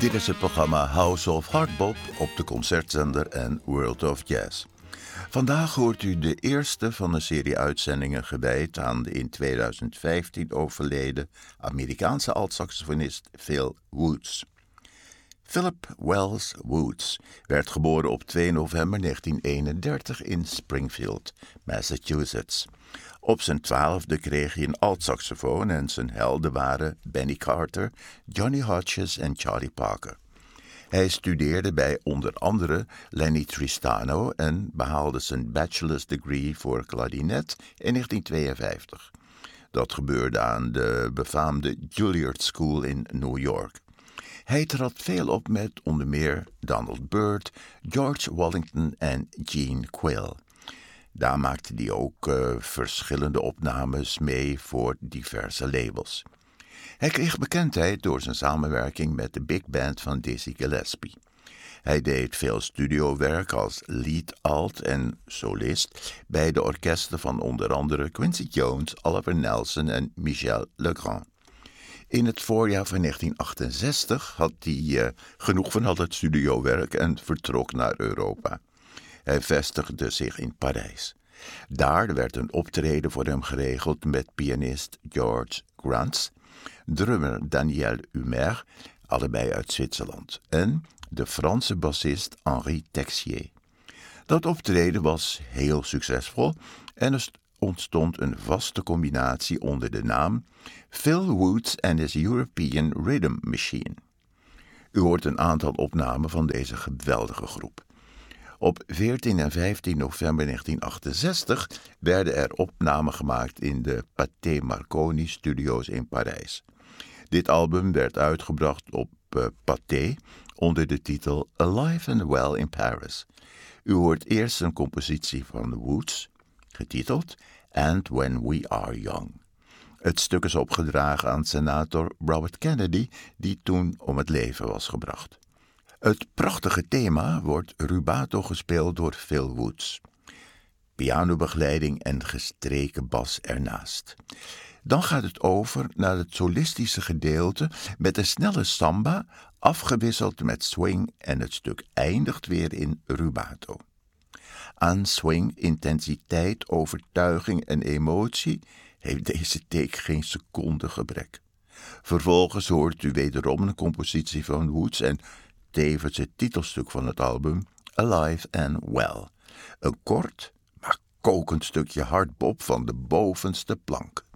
Dit is het programma House of Hardbop op de Concertzender en World of Jazz. Vandaag hoort u de eerste van een serie uitzendingen gewijd aan de in 2015 overleden Amerikaanse altsaxofonist Phil Woods. Philip Wells Woods werd geboren op 2 november 1931 in Springfield, Massachusetts. Op zijn 12e kreeg hij een altsaxofoon en zijn helden waren Benny Carter, Johnny Hodges en Charlie Parker. Hij studeerde bij onder andere Lenny Tristano en behaalde zijn bachelor's degree voor klarinet in 1952. Dat gebeurde aan de befaamde Juilliard School in New York. Hij trad veel op met onder meer Donald Byrd, George Wellington en Gene Quill. Daar maakte hij ook verschillende opnames mee voor diverse labels. Hij kreeg bekendheid door zijn samenwerking met de big band van Dizzy Gillespie. Hij deed veel studiowerk als lead alt en solist bij de orkesten van onder andere Quincy Jones, Oliver Nelson en Michel Legrand. In het voorjaar van 1968 had hij genoeg van al het studiowerk en vertrok naar Europa. Hij vestigde zich in Parijs. Daar werd een optreden voor hem geregeld met pianist George Grants, drummer Daniel Humer, allebei uit Zwitserland, en de Franse bassist Henri Texier. Dat optreden was heel succesvol en er ontstond een vaste combinatie onder de naam Phil Woods and his European Rhythm Machine. U hoort een aantal opnamen van deze geweldige groep. Op 14 en 15 november 1968 werden er opnamen gemaakt in de Pathé Marconi Studios in Parijs. Dit album werd uitgebracht op Pathé onder de titel Alive and Well in Paris. U hoort eerst een compositie van Woods, getiteld And When We Are Young. Het stuk is opgedragen aan senator Robert Kennedy, die toen om het leven was gebracht. Het prachtige thema wordt rubato gespeeld door Phil Woods. Pianobegeleiding en gestreken bas ernaast. Dan gaat het over naar het solistische gedeelte met een snelle samba, afgewisseld met swing en het stuk eindigt weer in rubato. Aan swing, intensiteit, overtuiging en emotie heeft deze take geen seconde gebrek. Vervolgens hoort u wederom een compositie van Woods en tevens het titelstuk van het album Alive and Well. Een kort, maar kokend stukje hardbop van de bovenste plank.